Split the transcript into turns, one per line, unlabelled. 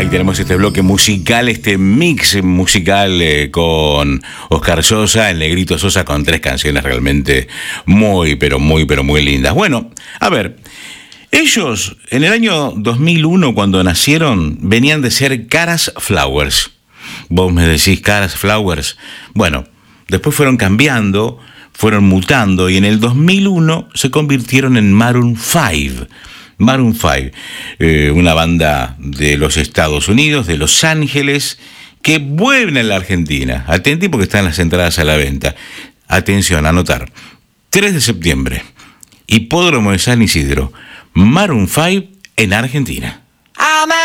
Ahí tenemos este bloque musical, este mix musical con Oscar Sosa, el Negrito Sosa, con 3 canciones realmente muy lindas. Bueno, a ver, ellos en el año 2001, cuando nacieron, venían de ser Caras Flowers. Vos me decís Caras Flowers. Bueno, después fueron cambiando, fueron mutando y en el 2001 se convirtieron en Maroon 5. Maroon 5, una banda de los Estados Unidos, de Los Ángeles, que vuelven a la Argentina. Atenti porque están las entradas a la venta. Atención, anotar. 3 de septiembre, Hipódromo de San Isidro, Maroon 5 en Argentina.